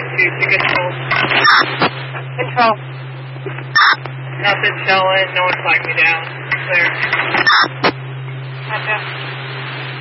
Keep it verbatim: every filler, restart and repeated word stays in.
nine two to control. Control. Nothing showing, no one flagged me down.